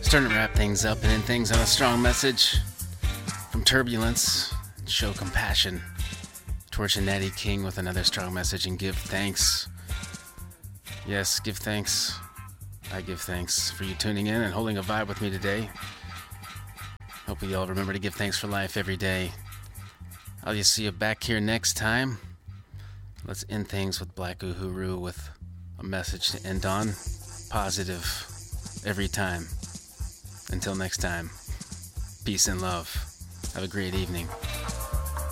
Starting to wrap things up and end things on a strong message from Turbulence. Show compassion. Torch and Natty King with another strong message and give thanks. Yes, give thanks. I give thanks for you tuning in and holding a vibe with me today. Hope we all remember to give thanks for life every day. I'll just see you back here next time. Let's end things with Black Uhuru with a message to end on. Positive every time. Until next time, peace and love. Have a great evening.